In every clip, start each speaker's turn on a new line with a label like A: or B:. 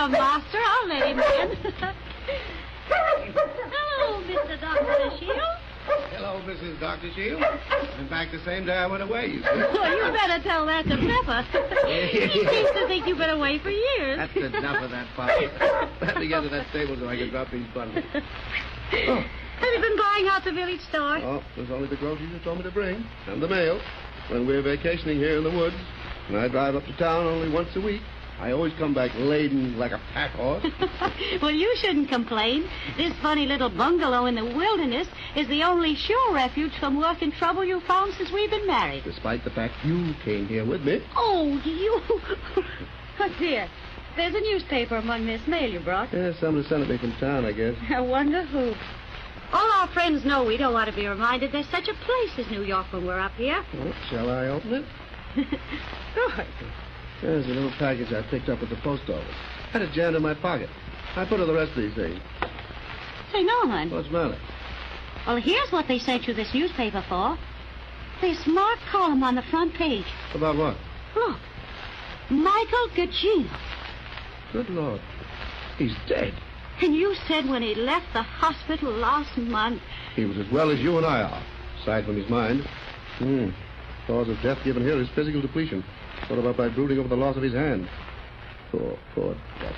A: here, Master. I'll let him in. Hello, Mr. Dr. Shield.
B: Hello, Mrs. Dr. Shield. In fact, the same day I went away, you see.
A: Well, you better tell that to Pepper. He seems to think you've been away for years.
B: That's enough of that, Pop. Let me get to that stable so I can drop these bundles. Oh.
A: Have you been buying out the village store?
B: Oh, there's only the groceries you told me to bring, and the mail. When we're vacationing here in the woods, and I drive up to town only once a week, I always come back laden like a pack horse.
A: Well, you shouldn't complain. This funny little bungalow in the wilderness is the only sure refuge from work and trouble you've found since we've been married.
B: Despite the fact you came here with me.
A: Oh, you... Oh, dear. There's a newspaper among this mail you brought.
B: Yeah, somebody sent it me from town, I guess.
A: I wonder who. All our friends know we don't want to be reminded there's such a place as New York when we're up here.
B: Well, shall I open it?
A: Good.
B: There's a little package I picked up at the post office. Had it jammed in my pocket. I put in the rest of these things.
A: Say, Norman.
B: What's the matter?
A: Well, here's what they sent you this newspaper for. This marked column on the front page.
B: About what?
A: Look. Michael Gugino.
B: Good Lord. He's dead.
A: And you said when he left the hospital last month...
B: He was as well as you and I are, aside from his mind. Cause of death given here is physical depletion. What about by brooding over the loss of his hand? Poor devil.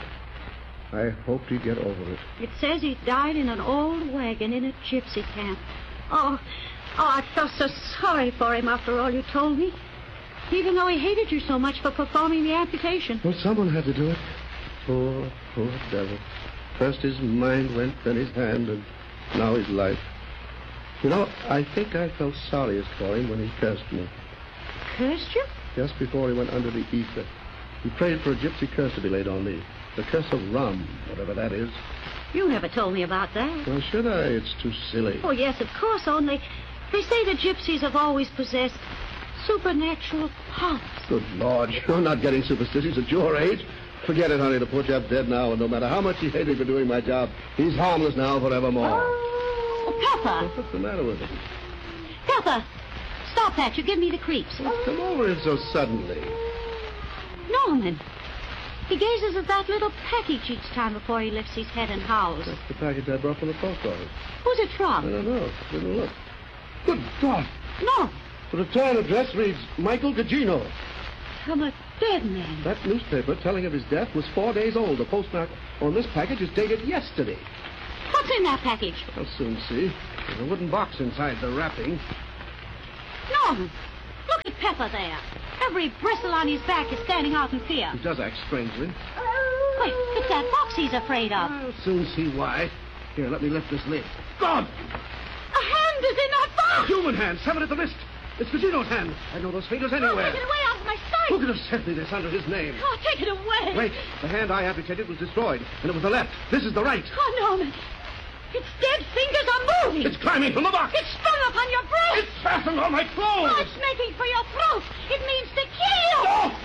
B: I hoped he'd get over it.
A: It says he died in an old wagon in a gypsy camp. Oh, I felt so sorry for him after all you told me. Even though he hated you so much for performing the amputation.
B: Well, someone had to do it. Poor devil. First his mind went, then his hand, and now his life. You know, I think I felt sorriest for him when he cursed me.
A: Cursed you?
B: Just before he went under the ether. He prayed for a gypsy curse to be laid on me. The curse of rum, whatever that is.
A: You never told me about that.
B: Well, should I? It's too silly.
A: Oh, yes, of course, only they say the gypsies have always possessed supernatural powers.
B: Good Lord, you're not getting superstitious at your age. Forget it, honey. The poor chap's dead now, and no matter how much he hated me for doing my job, he's harmless now forevermore.
A: Oh, Pepper.
B: What's the matter with him?
A: Pepper, stop that. You give me the creeps.
B: What's come over him so suddenly?
A: Norman. He gazes at that little package each time before he lifts his head and howls.
B: That's the package I brought from the post office.
A: Who's it
B: I
A: from?
B: don't know. Didn't look. Good God.
A: No.
B: The return address reads Michael Gugino.
A: From a dead man.
B: That newspaper telling of his death was 4 days old. The postmark on this package is dated yesterday.
A: What's in that package?
B: I'll soon see. There's a wooden box inside the wrapping.
A: Norman, look at Pepper there. Every bristle on his back is standing out in fear.
B: He does act strangely.
A: Wait, it's that box he's afraid of.
B: I'll soon see why. Here, let me lift this lid. God!
A: A hand is in that box!
B: A human hand, severed at the wrist. It's Gugino's hand. I know those fingers anywhere.
A: Oh, take it away out of my sight!
B: Who could have sent me this under his name?
A: Oh, take it away!
B: Wait, the hand I amputated was destroyed, and it was the left. This is the right.
A: Oh, Norman. Its dead fingers are moving.
B: It's climbing from the box.
A: It's sprung upon your breast.
B: It's fastened on my clothes.
A: Oh, it's making for your throat. It means to kill you.
B: No!